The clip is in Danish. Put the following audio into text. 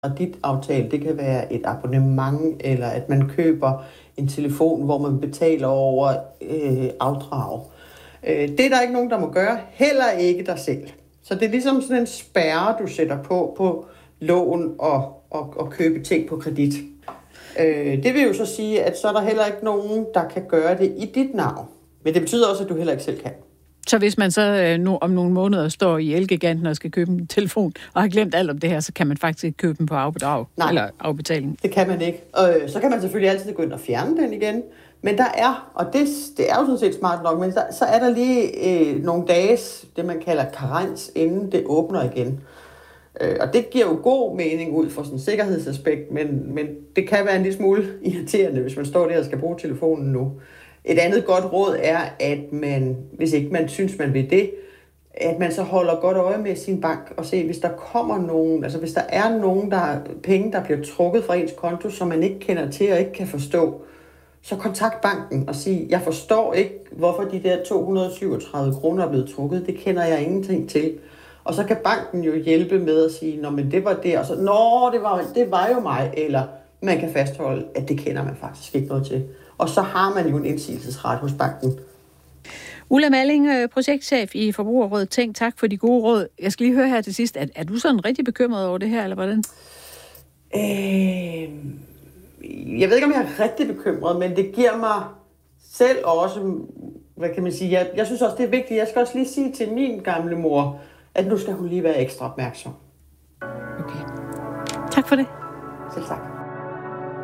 kreditaftale. Det kan være et abonnement, eller at man køber en telefon, hvor man betaler over afdrag. Det er der ikke nogen, der må gøre. Heller ikke dig selv. Så det er ligesom sådan en spærre, du sætter på lån og købe ting på kredit. Det vil jo så sige, at så er der heller ikke nogen, der kan gøre det i dit navn. Men det betyder også, at du heller ikke selv kan. Så hvis man så om nogle måneder står i Elgiganten og skal købe en telefon, og har glemt alt om det her, så kan man faktisk ikke købe den på afbedrag? Nej, eller afbetaling? Det kan man ikke. Så kan man selvfølgelig altid gå ind og fjerne den igen. Men der er, og det er jo sådan set smart nok, men så er der lige nogle dages, det man kalder karens, inden det åbner igen. Og det giver jo god mening ud fra sådan et sikkerhedsaspekt, men det kan være en lille smule irriterende, hvis man står der og skal bruge telefonen nu. Et andet godt råd er, at man, hvis ikke man synes, man vil det, at man så holder godt øje med sin bank og se, hvis der kommer nogen, altså hvis der er nogen penge, der bliver trukket fra ens konto, som man ikke kender til og ikke kan forstå, så kontakt banken og sig, jeg forstår ikke, hvorfor de der 237 kroner er blevet trukket, det kender jeg ingenting til. Og så kan banken jo hjælpe med at sige, men det var det, og så, det var jo mig, eller man kan fastholde, at det kender man faktisk ikke noget til. Og så har man jo en indsigelsesret hos banken. Ulla Malling, projektchef i Forbrugerrådet Tænk, tak for de gode råd. Jeg skal lige høre her til sidst, er du sådan rigtig bekymret over det her, eller hvordan? Jeg ved ikke, om jeg er rigtig bekymret, men det giver mig selv også, hvad kan man sige, jeg synes også, det er vigtigt. Jeg skal også lige sige til min gamle mor, at nu skal hun lige være ekstra opmærksom. Okay. Tak for det. Selv tak.